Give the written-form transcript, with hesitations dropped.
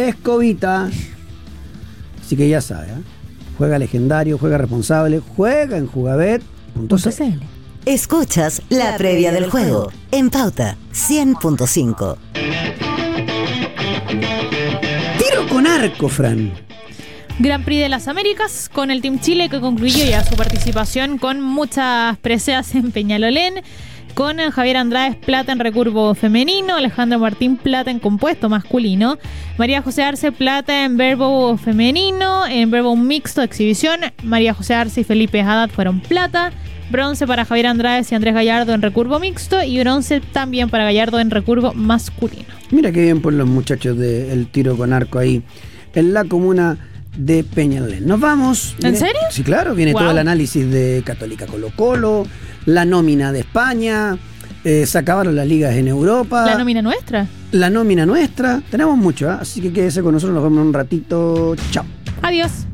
Escobita. Así que ya sabe, ¿eh? Juega legendario, juega responsable, juega en jugabet.cl. Escuchas la previa del juego en Pauta 100.5. Tiro con arco, Fran. Gran Prix de las Américas con el Team Chile, que concluyó ya su participación con muchas preseas en Peñalolén, con Javier Andrade plata en recurvo femenino, Alejandro Martín plata en compuesto masculino, María José Arce plata en verbo femenino, en verbo mixto de exhibición, María José Arce y Felipe Haddad fueron plata, bronce para Javier Andrade y Andrés Gallardo en recurvo mixto y bronce también para Gallardo en recurvo masculino. Mira qué bien por los muchachos del tiro con arco ahí en la comuna de Peñalolén. Nos vamos. ¿En serio? Sí, claro, viene Wow. todo el análisis de Católica Colo-Colo, la nómina de España, se acabaron las ligas en Europa. ¿La nómina nuestra? La nómina nuestra. Tenemos mucho, ¿eh? Así que quédese con nosotros, nos vemos en un ratito. Chao. Adiós.